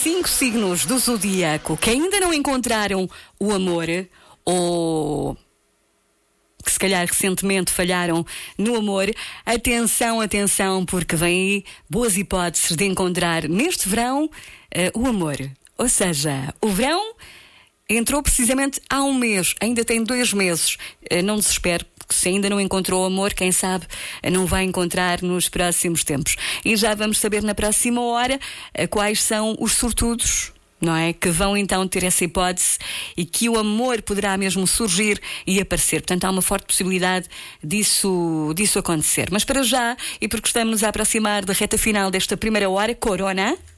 5 signos do zodíaco que ainda não encontraram o amor ou que se calhar recentemente falharam no amor. Atenção, porque vem aí boas hipóteses de encontrar neste verão o amor. Ou seja, o verão entrou precisamente há um mês, ainda tem 2 meses. Não desespere, porque se ainda não encontrou o amor, quem sabe não vai encontrar nos próximos tempos. E já vamos saber na próxima hora quais são os sortudos, não é? Que vão então ter essa hipótese e que o amor poderá mesmo surgir e aparecer. Portanto, há uma forte possibilidade disso acontecer. Mas para já, e porque estamos a aproximar da reta final desta primeira hora, Corona.